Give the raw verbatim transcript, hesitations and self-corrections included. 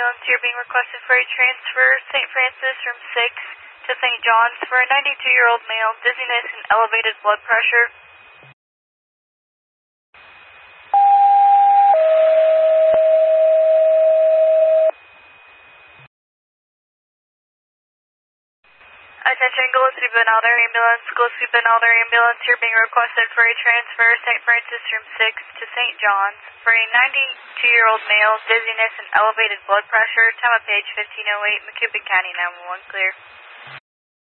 ambulance. You're being requested for a transfer Saint Francis from six to Saint John's for a ninety-two-year-old male, dizziness and elevated blood pressure. Attention, Gillespie Benalder Ambulance. Gillespie Benalder Ambulance, you're being requested for a transfer Saint Francis from six to Saint John's for a ninety-two-year-old male, dizziness and elevated blood pressure. Time of page fifteen oh eight, McCubbin County nine one one, clear.